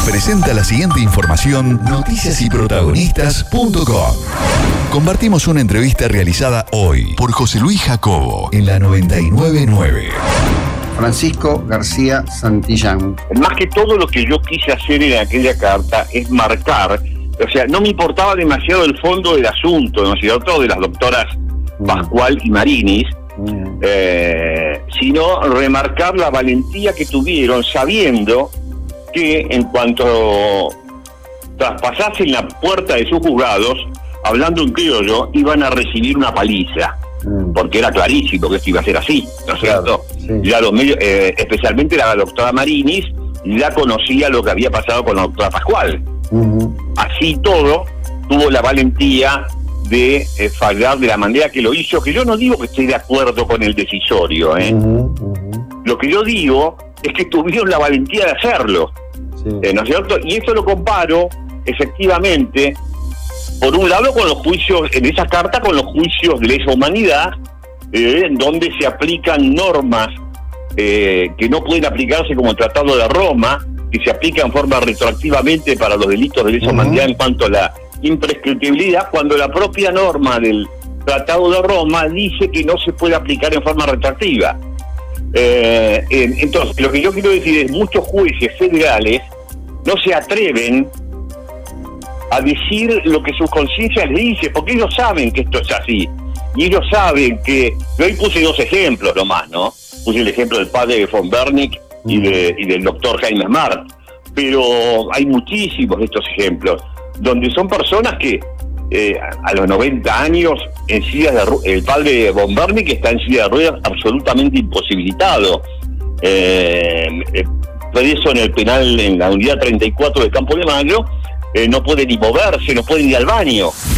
Presenta la siguiente información noticiasyprotagonistas.com. Compartimos una entrevista realizada hoy por José Luis Jacobo en la 99.9. Francisco García Santillán. Más que todo, lo que yo quise hacer en aquella carta es marcar, o sea, no me importaba demasiado el fondo del asunto, ¿no es cierto?, de las doctoras Pascual y Marinis, sino remarcar la valentía que tuvieron, sabiendo que en cuanto traspasasen la puerta de sus juzgados, hablando en criollo, iban a recibir una paliza, porque era clarísimo que esto iba a ser así, ¿no es cierto? Sí. Ya los medios, especialmente la doctora Marinis, ya conocía lo que había pasado con la doctora Pascual. Así todo, tuvo la valentía de fallar de la manera que lo hizo, que yo no digo que esté de acuerdo con el decisorio, Lo que yo digo es que tuvieron la valentía de hacerlo, ¿no es cierto? Y esto lo comparo, efectivamente, por un lado con los juicios, en esa carta, con los juicios de lesa humanidad, donde se aplican normas que no pueden aplicarse como el Tratado de Roma, que se aplican en forma retroactivamente para los delitos de lesa humanidad en cuanto a la imprescriptibilidad, cuando la propia norma del Tratado de Roma dice que no se puede aplicar en forma retroactiva. Entonces, lo que yo quiero decir es, muchos jueces federales no se atreven a decir lo que su conciencia les dice, porque ellos saben que esto es así, y ellos saben que... Yo ahí puse dos ejemplos nomás, ¿no? Puse el ejemplo del padre von Bernick y del doctor Jaime Smart, pero hay muchísimos de estos ejemplos, donde son personas que a los 90 años, en sillas de el padre von Bernick está en silla de ruedas, absolutamente imposibilitado, preso en el penal, en la unidad 34 de Campo de Mayo, no puede ni moverse, no puede ir al baño.